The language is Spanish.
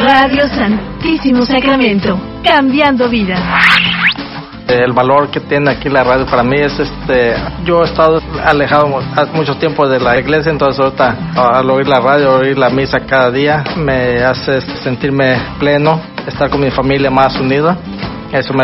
Radio Santísimo Sacramento, cambiando vidas. El valor que tiene aquí la radio para mí es yo he estado alejado mucho tiempo de la iglesia, entonces ahorita al oír la radio, oír la misa cada día me hace sentirme pleno, estar con mi familia más unida. Eso me